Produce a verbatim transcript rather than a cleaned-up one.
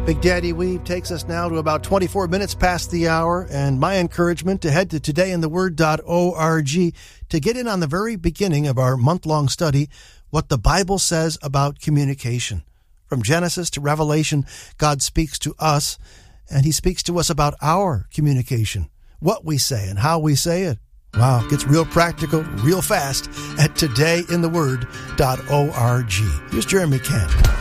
Big Daddy Weave takes us now to about twenty-four minutes past the hour, and my encouragement to head to today in the word dot org to get in on the very beginning of our month-long study, what the Bible says about communication. From Genesis to Revelation, God speaks to us, and He speaks to us about our communication, what we say and how we say it. Wow, it gets real practical, real fast at today in the word dot org. Here's Jeremy Camp.